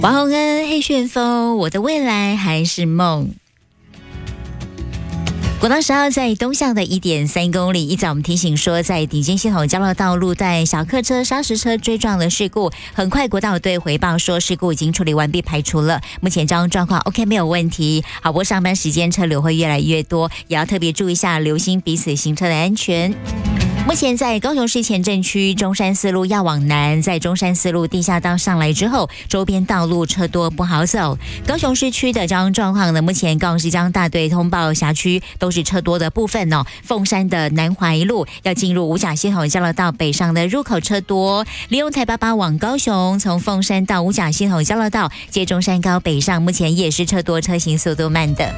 王洪恩、黑旋风，我的未来还是梦。国道10号在东向的 1.3 公里，一早我们提醒说，在顶尖系统交流道路段小客车、砂石车追撞了事故，很快国道队回报说事故已经处理完毕排除了，目前交通状况 OK 没有问题。好，不过上班时间车流会越来越多，也要特别注意一下，留心彼此行车的安全。目前在高雄市前镇区中山四路要往南，在中山四路地下道上来之后，周边道路车多不好走。高雄市区的交通状况呢，目前高雄市交通大队通报辖区都是车多的部分哦。凤山的南怀路要进入五甲系统交流道北上的入口车多，利用台88往高雄，从凤山到五甲系统交流道接中山高北上，目前也是车多，车行速度慢的。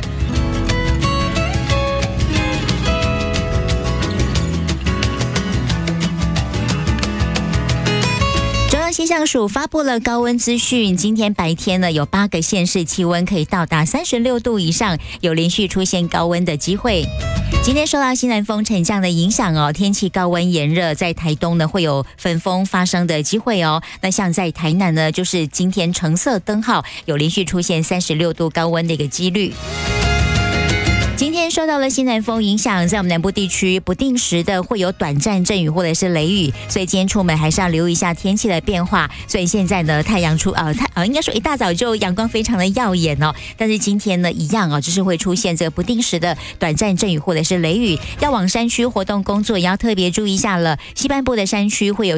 气象署发布了高温资讯，今天白天呢有8个县市气温可以到达36度以上，有连续出现高温的机会。今天受到西南风沉降的影响哦，天气高温炎热，在台东呢会有焚风发生的机会哦。那像在台南呢，就是今天橙色灯号有连续出现36度高温的一个几率。今天受到了西南风影响，在我们南部地区不定时的会有短暂阵雨或者是雷雨，所以今天出门还是要留意一下天气的变化。所以现在呢，太阳应该说一大早就阳光非常的耀眼哦，但是今天呢一样哦，就是会出现这个不定时的短暂阵雨或者是雷雨，要往山区活动工作也要特别注意一下了。西半部的山区会有